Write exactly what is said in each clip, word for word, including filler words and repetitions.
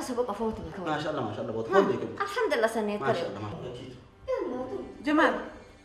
سبق أفوت بك ما شاء الله ما شاء الله بوت خذ لك الحمد لله سنيت ما شاء الله يلا جمال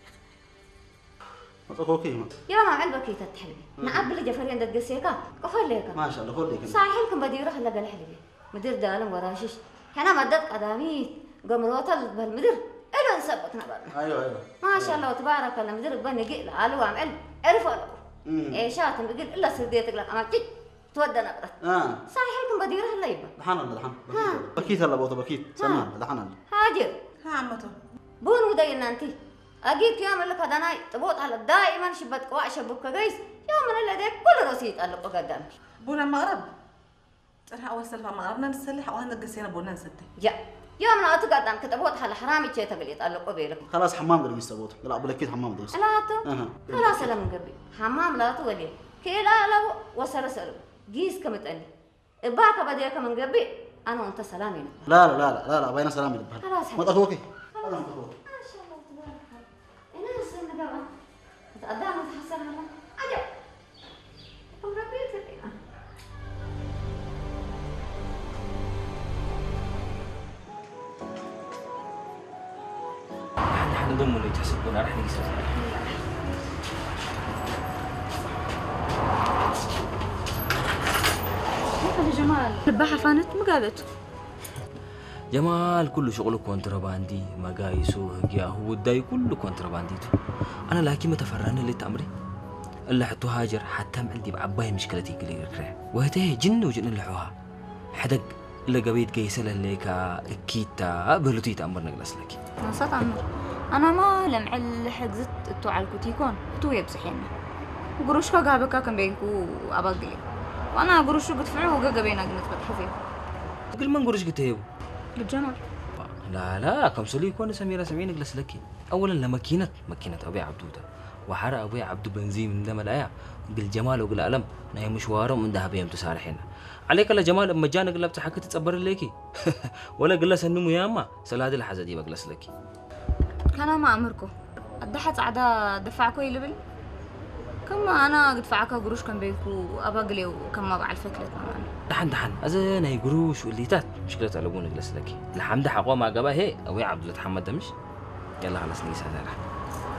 أخوكي يا ما علبك تتحلبي نعبي لي جفرين دق السيكا قفل لك ما شاء الله خذ لك صحيح لكم بدي يروح لقى الحلبي مدير دالم وراشش هنا مدد قدامي قمروت بالمدير إلو نثبتنا بقى أيوه أيوه ما شاء الله وتبارك الله مدير بني قيل علو عمل عرفوا له إيشات بقول إلا سرديتك لك عمل كي تودنا برا آه صحيح لكم بدي يروح الليبة دحنا الله دحنا بكيت هلا بوت بكيت سمعنا دحنا هاجر ها عمته بون ودينا أنتي أجيك يوم اللي كذا ناي تبوت على دائما شبت قواع شبك جيس يوم من اللي ده كل رصيد قال لك قدام بونا المغرب ترى أول سلفة مغربنا نسلح وهنا قسينا بونا نسده يا يوم أنا أتقدم كتبوت على حرامي شيء تقليد قال لك قبيلك خلاص حمام قريب يستبوت لا أبو لكيت حمام درس لا تو خلاص لا من قبل حمام لا تو ولي كلا لو وصل سلو جيس كم تقلي باك بديك من قبل أنا وأنت سلامي لا لا لا لا لا بين سلامي خلاص ما تأخوكي قدام تحسن هلا أجا وربي تبينا نحن نحن نضم اللي تحسبونا راح نقيس يا جمال الباحة فانت ما قالت جمال كله شغله كونتراباندي مقايسه هو الداي كله كونترابانديته انا لكن متفراني اللي تامري الا حتو هاجر حتى عندي بعباي مشكلتي كلي كره وهته جن وجن اللحوها حدق الا قبيت قيسل ليكا كيتا بلوتي تامر نجلس لك نصت عمر انا ما لمعل حجزت تو على الكوتيكون تو يبصحينا وقروشكا قابكا كان بينكو اباقي وانا قروشو بدفعوه وقا بينا قنت بتحفيه قل ما نقروش قتيبو بالجمال لا لا كم سلي يكون سميرة سمين جلس لك اولا لماكينة ماكينة ابي عبدوده وحرق ابي عبد بنزين من دم الايا بالجمال وقل الم نهي مشواره من ذهب يوم تسارحنا عليك الله جمال اما جانا قلبت حكت تصبر ليكي ولا قلس انه ياما سلاد الحزدي بجلس لك كان ما امركو الضحت عدا دفعكو يلبل كما انا دفعك قروش كان بينكو اباقلي وكما بعد فكرة معنا دحن دحن أزين هي قروش واللي تات مشكلة على أبونا جلس لك الحمد حقوا مع جباه هي أوي عبد الله تحمد دمش يلا خلاص نيسا